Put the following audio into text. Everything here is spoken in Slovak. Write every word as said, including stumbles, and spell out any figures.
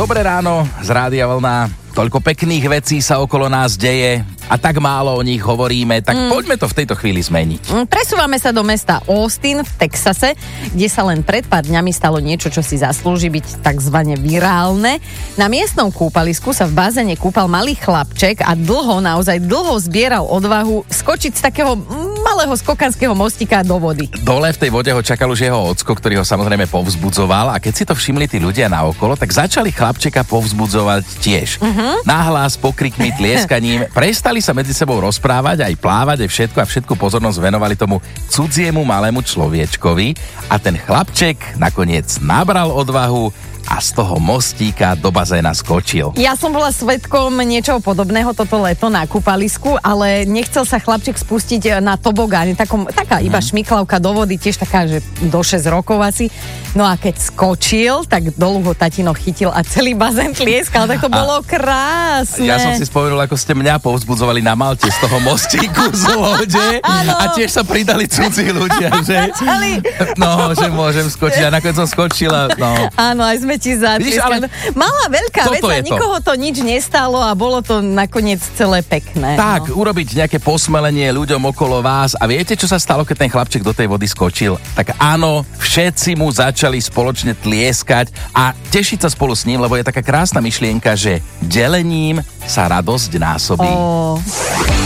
Dobré ráno z Rádia Vlna. Toľko pekných vecí sa okolo nás deje a tak málo o nich hovoríme, tak mm. poďme to v tejto chvíli zmeniť. Mm, presúvame sa do mesta Austin v Texase, kde sa len pred pár dňami stalo niečo, čo si zaslúži byť takzvané virálne. Na miestnom kúpalisku sa v bazéne kúpal malý chlapček a dlho, naozaj dlho zbieral odvahu skočiť z takého malého skokanského mostika do vody. Dole v tej vode ho čakal už jeho ocko, ktorý ho samozrejme povzbudzoval, a keď si to všimli tí ľudia naokolo, tak začali chlapčeka povzbudzovať tiež. Mm-hmm. Nahlas, pokrikmi, tlieskaním, prestali sa medzi sebou rozprávať, aj plávať, aj všetko a všetku pozornosť venovali tomu cudziemu malému človečkovi a ten chlapček nakoniec nabral odvahu a z toho mostíka do bazéna skočil. Ja som bola svedkom niečoho podobného toto leto na kúpalisku, ale nechcel sa chlapček spustiť na tobogáne, takom, taká iba šmiklavka do vody, tiež taká, že do šesť rokov asi. No a keď skočil, tak dolu ho tatino chytil a celý bazén tlieskal, tak to a bolo krásne. Ja som si spomenul, ako ste mňa povzbudzovali na Malte z toho mostíku z lode a tiež sa pridali cudzí ľudia, že? No, že môžem skočiť a nakoniec som skočila. No. Áno, aj sme ti zatlieskali. Malá veľká vec a nikoho to nič nestalo a bolo to nakoniec celé pekné. Tak, no. Urobiť nejaké posmelenie ľuďom okolo vás a viete, čo sa stalo, keď ten chlapček do tej vody skočil? Tak áno, všetci mu začali spoločne tlieskať a tešiť sa spolu s ním, lebo je taká krásna myšlienka, že delením sa radosť násobí. Oh.